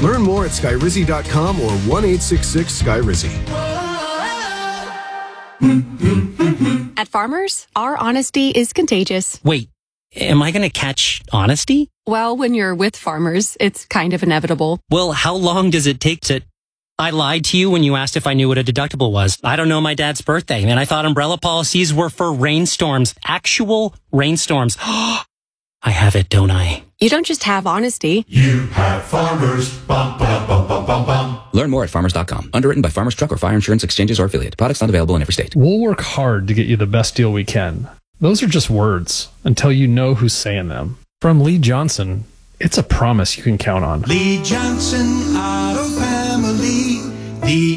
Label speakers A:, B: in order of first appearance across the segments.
A: Learn more at skyrizzy.com or 1-866-SKY-RIZZY.
B: At Farmers, our honesty is contagious.
C: Wait, am I going to catch honesty?
B: Well, when you're with Farmers, it's kind of inevitable.
C: Well, how long does it take to... I lied to you when you asked if I knew what a deductible was. I don't know my dad's birthday, and I thought umbrella policies were for rainstorms. Actual rainstorms. I have it, don't I?
B: You don't just have honesty.
D: You have Farmers. Bum, bum, bum, bum, bum, bum.
E: Learn more at farmers.com. Underwritten by Farmers Truck or Fire Insurance Exchanges or Affiliate. Products not available in every state.
F: We'll work hard to get you the best deal we can. Those are just words until you know who's saying them. From Lee Johnson, it's a promise you can count on.
G: Lee Johnson Auto Family, the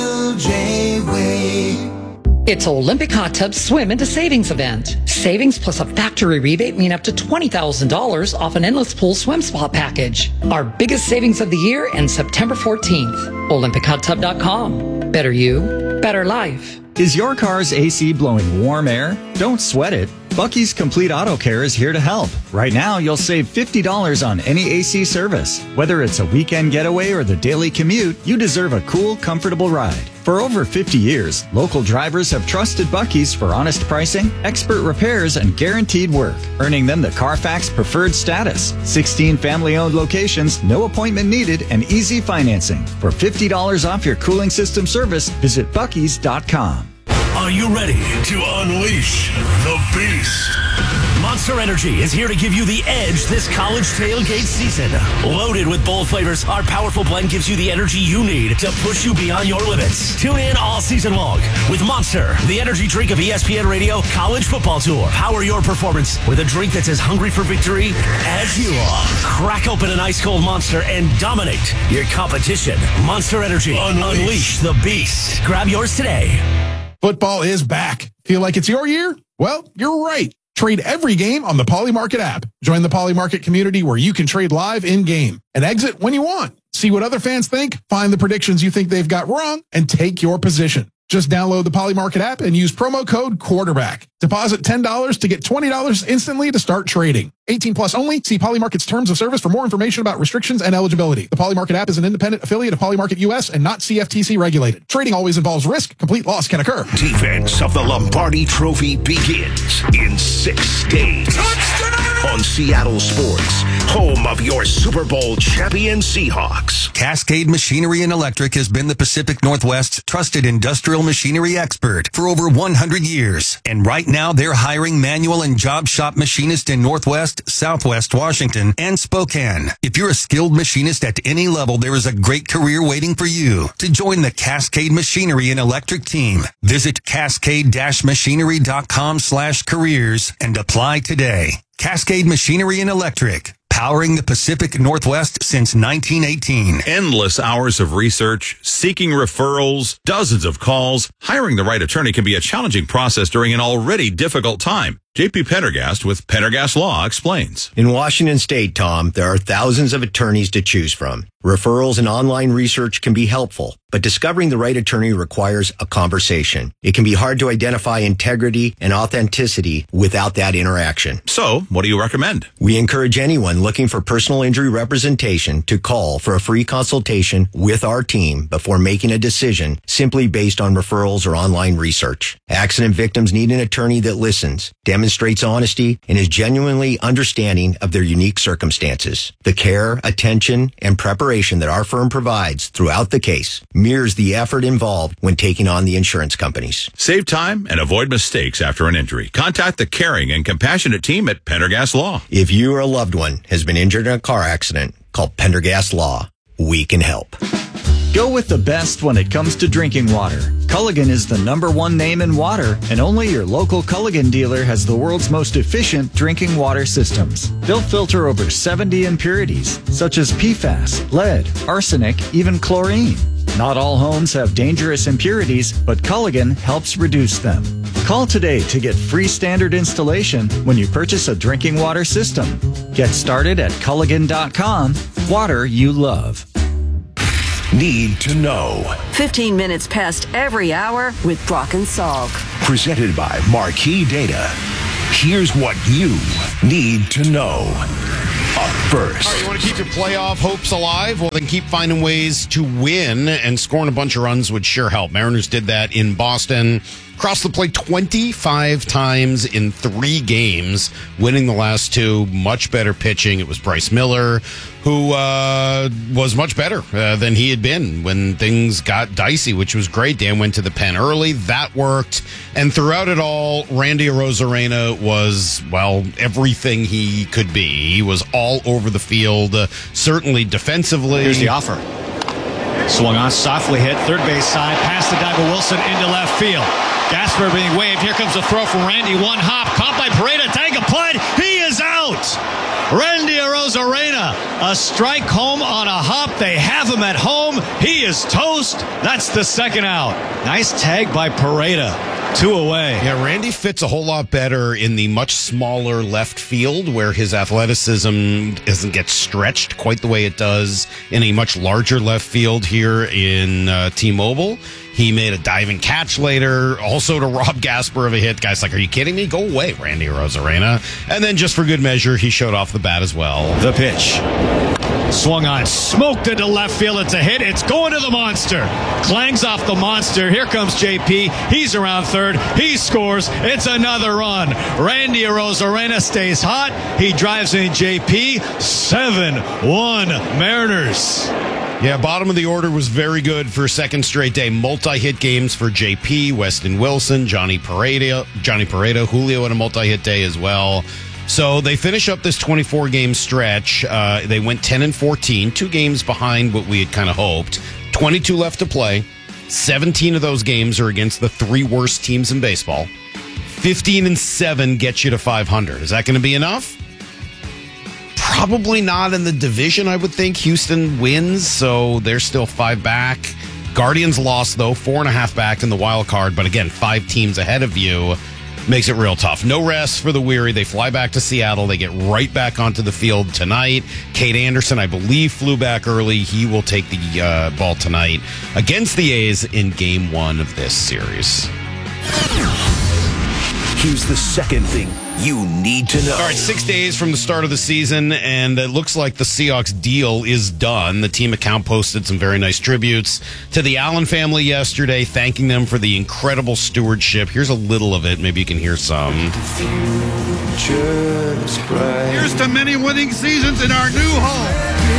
G: LJ way.
H: It's Olympic Hot Tub Swim into Savings event. Savings plus a factory rebate mean up to $20,000 off an Endless Pool swim spa package. Our biggest savings of the year ends September 14th. OlympiChotTub.com. Better you, better life.
I: Is your car's AC blowing warm air? Don't sweat it. Bucky's Complete Auto Care is here to help. Right now, you'll save $50 on any AC service. Whether it's a weekend getaway or the daily commute, you deserve a cool, comfortable ride. For over 50 years, local drivers have trusted Bucky's for honest pricing, expert repairs, and guaranteed work, earning them the Carfax Preferred status. 16 family-owned locations, no appointment needed, and easy financing. For $50 off your cooling system service, visit Bucky's.com.
J: Are you ready to unleash the beast? Monster Energy is here to give you the edge this college tailgate season. Loaded with bold flavors, our powerful blend gives you the energy you need to push you beyond your limits. Tune in all season long with Monster, the energy drink of ESPN Radio College Football Tour. Power your performance with a drink that's as hungry for victory as you are. Crack open an ice-cold Monster and dominate your competition. Monster Energy. Unleash the beast. Grab yours today.
K: Football is back. Feel like it's your year? Well, you're right. Trade every game on the Poly Market app. Join the Poly Market community where you can trade live in-game and exit when you want. See what other fans think, find the predictions you think they've got wrong, and take your position. Just download the Poly Market app and use promo code QUARTERBACK. Deposit $10 to get $20 instantly to start trading. 18 plus only. See Poly Market's terms of service for more information about restrictions and eligibility. The Poly Market app is an independent affiliate of Poly Market US and not CFTC regulated. Trading always involves risk. Complete loss can occur.
J: Defense of the Lombardi Trophy begins in 6 states. On Seattle Sports, home of your Super Bowl champion Seahawks.
L: Cascade Machinery and Electric has been the Pacific Northwest's trusted industrial machinery expert for over 100 years. And right now, they're hiring manual and job shop machinists in Northwest, Southwest Washington, and Spokane. If you're a skilled machinist at any level, there is a great career waiting for you. To join the Cascade Machinery and Electric team, visit cascade-machinery.com/careers and apply today. Cascade Machinery and Electric, powering the Pacific Northwest since 1918.
M: Endless hours of research, seeking referrals, dozens of calls. Hiring the right attorney can be a challenging process during an already difficult time. J.P. Pendergast with Pendergast Law explains.
N: In Washington State, Tom, there are thousands of attorneys to choose from. Referrals and online research can be helpful, but discovering the right attorney requires a conversation. It can be hard to identify integrity and authenticity without that interaction.
M: So, what do you recommend?
N: We encourage anyone looking for personal injury representation to call for a free consultation with our team before making a decision simply based on referrals or online research. Accident victims need an attorney that listens, demonstrates honesty, and is genuinely understanding of their unique circumstances. The care, attention, and preparation that our firm provides throughout the case mirrors the effort involved when taking on the insurance companies.
M: Save time and avoid mistakes after an injury. Contact the caring and compassionate team at Pendergast Law.
N: If you or a loved one has been injured in a car accident, call Pendergast Law. We can help.
I: Go with the best when it comes to drinking water. Culligan is the #1 name in water, and only your local Culligan dealer has the world's most efficient drinking water systems. They'll filter over 70 impurities, such as PFAS, lead, arsenic, even chlorine. Not all homes have dangerous impurities, but Culligan helps reduce them. Call today to get free standard installation when you purchase a drinking water system. Get started at Culligan.com. Water you love.
J: Need to know.
O: 15 minutes past every hour with Brock and Salk.
J: Presented by Marquee Data. Here's what you need to know.
P: first.
Q: All right, you want to keep your playoff hopes alive? Well, then keep finding ways to win, and scoring a bunch of runs would sure help. Mariners did that in Boston. Crossed the plate 25 times in 3 games, winning the last 2. Much better pitching. It was Bryce Miller, who was much better than he had been when things got dicey, which was great. Dan went to the pen early. That worked. And throughout it all, Randy Arozarena was, well, everything he could be. He was all over the field, certainly defensively.
R: Here's the offer. Swung on, softly hit, third base side, past the dive of Wilson into left field. Gasper being waved. Here comes a throw from Randy. One hop, caught by Pareda. Tank applied. He is out. Randy Arozarena, a strike home on a hop. They have him at home. He is toast. That's the second out. Nice tag by Pareda. 2 away.
Q: Yeah, Randy fits a whole lot better in the much smaller left field where his athleticism doesn't get stretched quite the way it does in a much larger left field here in T-Mobile. He made a diving catch later, also to rob Gasper of a hit. Guys like, are you kidding me? Go away, Randy Arozarena. And then just for good measure, he showed off the bat as well.
R: The pitch. Swung on, smoked into left field. It's a hit. It's going to the monster. Clangs off the monster. Here comes JP. He's around third. He scores. It's another run. Randy Arozarena stays hot. He drives in JP. 7-1 Mariners.
Q: Yeah, bottom of the order was very good for a second straight day. Multi-hit games for JP, Weston Wilson, Johnny Pareda, Julio had a multi-hit day as well. So they finish up this 24-game stretch. They went 10-14, 2 games behind what we had kind of hoped. 22 left to play. 17 of those games are against the 3 worst teams in baseball. 15-7 gets you to 500. Is that going to be enough? Probably not in the division, I would think. Houston wins, so they're still 5 back. Guardians lost, though, 4.5 back in the wild card. But again, 5 teams ahead of you makes it real tough. No rest for the weary. They fly back to Seattle. They get right back onto the field tonight. Cade Anderson, I believe, flew back early. He will take the ball tonight against the A's in Game 1 of this series.
P: Here's the second thing you need to know.
Q: All right, 6 days from the start of the season, and it looks like the Seahawks deal is done. The team account posted some very nice tributes to the Allen family yesterday, thanking them for the incredible stewardship. Here's a little of it. Maybe you can hear some.
S: Here's to many winning seasons in our new home.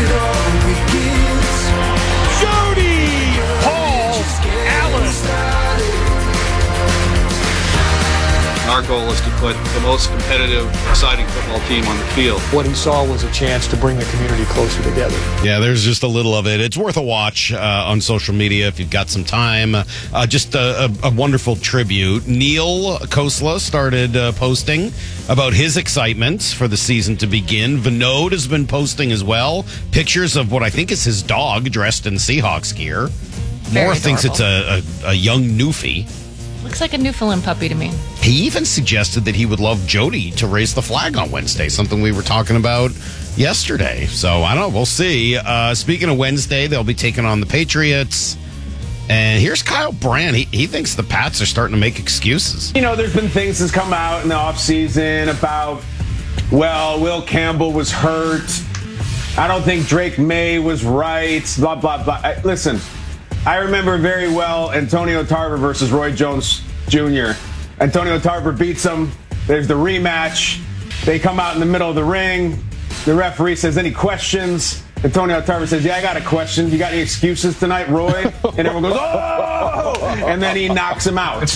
S: Jody Paul Allen.
T: Our goal is to put the most competitive, exciting football team on the field.
U: What he saw was a chance to bring the community closer together.
Q: Yeah, there's just a little of it. It's worth a watch on social media if you've got some time. Just a wonderful tribute. Neil Kosla started posting about his excitement for the season to begin. Vinod has been posting as well. Pictures of what I think is his dog dressed in Seahawks gear. Moore thinks it's a young Newfie.
V: Looks like a Newfoundland puppy to me.
Q: He even suggested that he would love Jody to raise the flag on Wednesday, something we were talking about yesterday. So, I don't know. We'll see. Speaking of Wednesday, they'll be taking on the Patriots. And here's Kyle Brandt. He thinks the Pats are starting to make excuses.
W: You know, there's been things that's come out in the offseason about, well, Will Campbell was hurt. I don't think Drake May was right, blah, blah, blah. Listen. I remember very well Antonio Tarver versus Roy Jones Jr. Antonio Tarver beats him. There's the rematch. They come out in the middle of the ring. The referee says, any questions? Antonio Tarver says, yeah, I got a question. You got any excuses tonight, Roy? And everyone goes, oh! And then he knocks him out.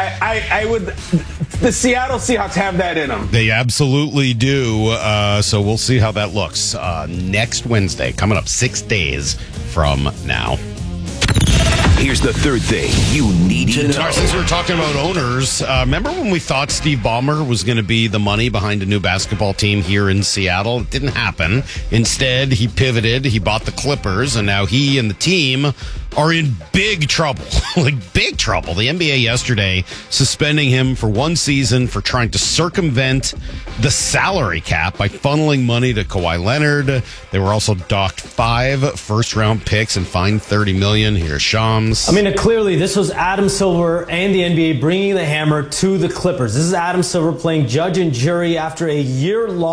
W: I would... The Seattle Seahawks have that in them.
Q: They absolutely do. So we'll see how that looks next Wednesday, coming up 6 days from now.
P: Here's the third thing you need to know.
Q: Since we were talking about owners, remember when we thought Steve Ballmer was going to be the money behind a new basketball team here in Seattle? It didn't happen. Instead, he pivoted. He bought the Clippers, and now he and the team are in big trouble. Like, big trouble. The NBA yesterday suspending him for 1 season for trying to circumvent the salary cap by funneling money to Kawhi Leonard. They were also docked 5 first-round picks and fined $30 million. Here's Shams.
X: I mean, clearly, this was Adam Silver and the NBA bringing the hammer to the Clippers. This is Adam Silver playing judge and jury after a year-long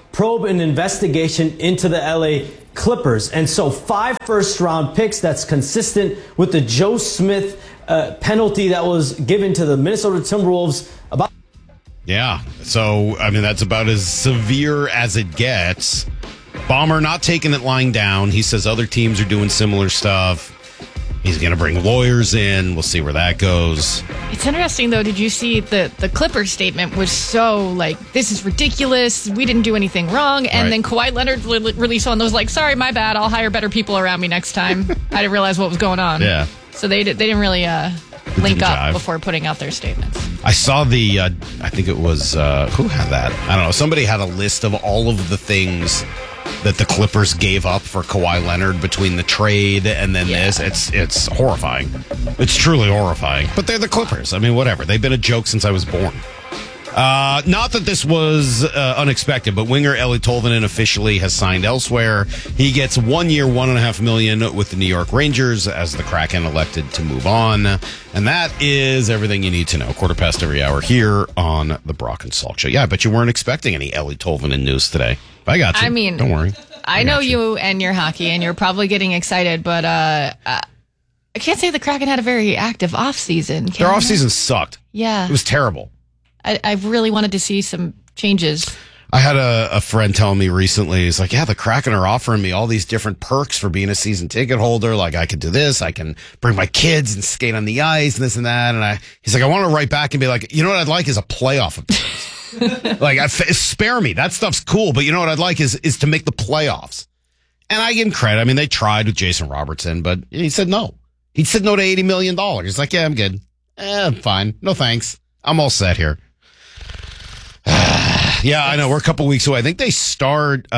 X: probe an investigation into the LA Clippers. And so 5 first-round picks, that's consistent with the Joe Smith penalty that was given to the Minnesota Timberwolves about.
Q: Yeah, so, I mean, that's about as severe as it gets. Bomber not taking it lying down. He says other teams are doing similar stuff. He's going to bring lawyers in. We'll see where that goes.
V: It's interesting, though. Did you see the Clippers statement was so like, this is ridiculous. We didn't do anything wrong. And then Kawhi Leonard released one that was like, sorry, my bad. I'll hire better people around me next time. I didn't realize what was going on.
Q: Yeah.
V: So they didn't really link up before putting out their statements.
Q: I saw the, I think it was, who had that? I don't know. Somebody had a list of all of the things that the Clippers gave up for Kawhi Leonard between the trade and then this. It's horrifying. It's truly horrifying. But they're the Clippers. I mean, whatever. They've been a joke since I was born. Not that this was unexpected, but winger Eeli Tolvanen officially has signed elsewhere. He gets 1 year, $1.5 million with the New York Rangers as the Kraken elected to move on. And that is everything you need to know. 1:15 every hour here on the Brock and Salk Show. Yeah, I bet you weren't expecting any Eeli Tolvanen news today. I got you.
V: I mean,
Q: don't worry.
V: I know you and your hockey, and you're probably getting excited, but I can't say the Kraken had a very active offseason.
Q: Their offseason sucked.
V: Yeah.
Q: It was terrible.
V: I really wanted to see some changes.
Q: I had a friend telling me recently, he's like, yeah, the Kraken are offering me all these different perks for being a season ticket holder. Like, I could do this. I can bring my kids and skate on the ice and this and that. And he's like, I want to write back and be like, you know what I'd like is a playoff appearance. Like, spare me. That stuff's cool. But you know what I'd like is to make the playoffs. And I give him credit. I mean, they tried with Jason Robertson, but he said no. He said no to $80 million. He's like, yeah, I'm good. I'm fine. No thanks. I'm all set here. Yeah, I know. We're a couple weeks away. I think they start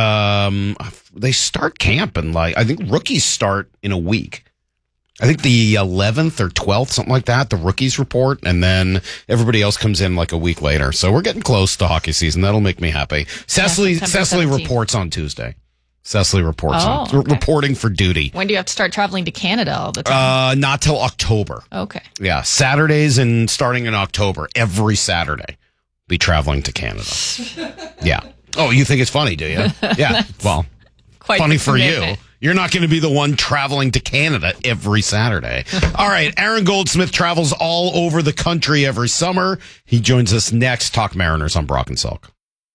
Q: camp and I think rookies start in a week. I think the 11th or 12th, something like that, the rookies report, and then everybody else comes in like a week later. So we're getting close to hockey season. That'll make me happy. Cecily reports on Tuesday. Cecily reports reporting for duty.
V: When do you have to start traveling to Canada all the time?
Q: Not till October.
V: Okay.
Q: Yeah, Saturdays and starting in October, every Saturday, be traveling to Canada. Yeah. Oh, you think it's funny, do you? Yeah. Well, funny for you. You're not going to be the one traveling to Canada every Saturday. All right. Aaron Goldsmith travels all over the country every summer. He joins us next. Talk Mariners on Brock and Salk.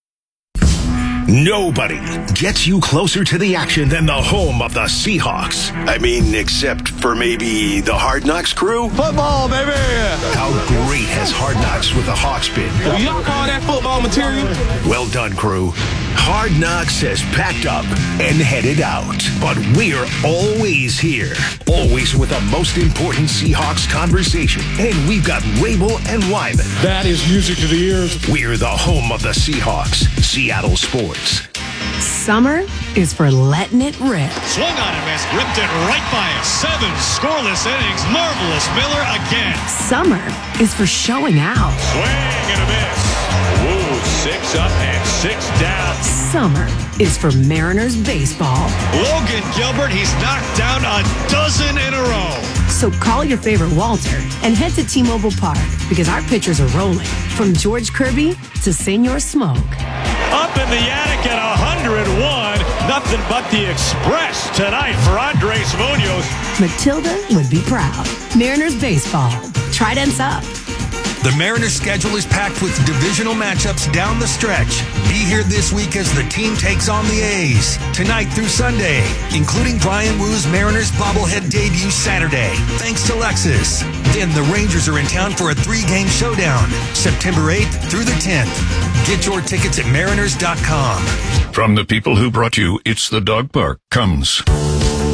P: Nobody gets you closer to the action than the home of the Seahawks. I mean, except for maybe the Hard Knocks crew.
A: Football, baby!
P: How great has Hard Knocks with the Hawks been?
A: Do y'all call that football material?
P: Well done, crew. Hard Knocks has packed up and headed out. But we're always here. Always with the most important Seahawks conversation. And we've got Rabel and Wyman.
A: That is music to the ears.
P: We're the home of the Seahawks. Seattle Sports.
B: Summer is for letting it rip.
R: Swung on and missed, ripped it right by him. 7 scoreless innings. Marvelous Miller again.
B: Summer is for showing out.
R: Swing and a miss. Woo, 6 up and 6 down.
B: Summer is for Mariners baseball.
R: Logan Gilbert, he's knocked down a dozen in a row.
B: So call your favorite Walter and head to T-Mobile Park because our pitchers are rolling. From George Kirby to Senor Smoke.
R: Up in the attic at 101. Nothing but the express tonight for Andres Munoz.
B: Matilda would be proud. Mariners baseball. Tridents up.
L: The Mariners' schedule is packed with divisional matchups down the stretch. Be here this week as the team takes on the A's, tonight through Sunday, including Brian Woo's Mariners bobblehead debut Saturday, thanks to Lexus. Then the Rangers are in town for a 3-game showdown, September 8th through the 10th. Get your tickets at mariners.com.
C: From the people who brought you It's the Dog Park comes